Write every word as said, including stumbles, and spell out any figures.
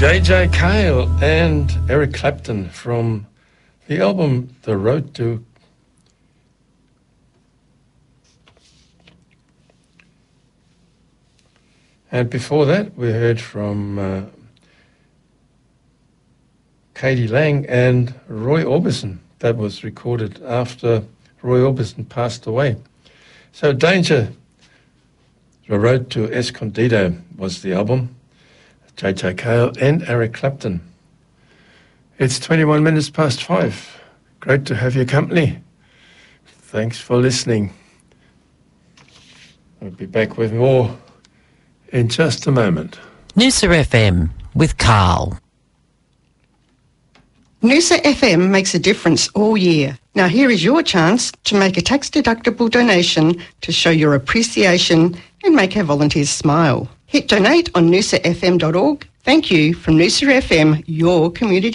J J Cale and Eric Clapton from the album The Road to... And before that, we heard from uh, Katie Lang and Roy Orbison. That was recorded after Roy Orbison passed away. So Danger, The Road to Escondido was the album. J J Cale and Eric Clapton. It's twenty-one minutes past five. Great to have your company. Thanks for listening. I'll be back with more in just a moment. Noosa F M with Carl. Noosa F M makes a difference all year. Now here is your chance to make a tax-deductible donation to show your appreciation and make our volunteers smile. Hit donate on noosa f m dot org. Thank you from Noosa F M, your community